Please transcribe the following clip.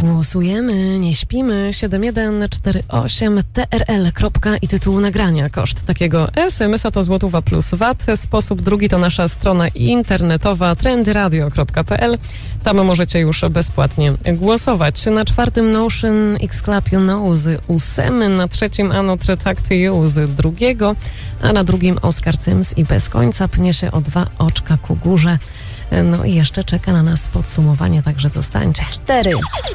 Głosujemy, nie śpimy. 7148 TRL. I tytuł nagrania. Koszt takiego SMS-a to złotówka plus VAT. Sposób drugi to nasza strona internetowa trendyradio.pl. Tam możecie już bezpłatnie głosować. Na 4. Notion X Club You Know z 8, na 3. Another Talk to You z 2, a na 2. Oskar Cyms i Bez końca pnie się o 2 oczka ku górze. No i jeszcze czeka na nas podsumowanie, także zostańcie. 4,